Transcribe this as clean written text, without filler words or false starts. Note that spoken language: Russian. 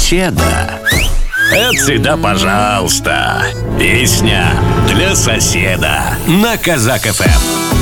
соседа. Это всегда пожалуйста. Песня для соседа на Казак ФМ.